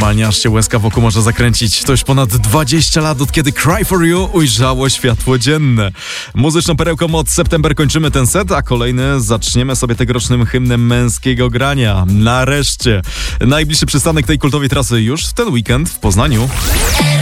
normalnie aż się łezka wokół może zakręcić. To już ponad 20 lat, od kiedy Cry For You ujrzało światło dzienne. Muzyczną perełką od September kończymy ten set, a kolejny zaczniemy sobie tegorocznym hymnem męskiego grania. Nareszcie! Najbliższy przystanek tej kultowej trasy już w ten weekend w Poznaniu.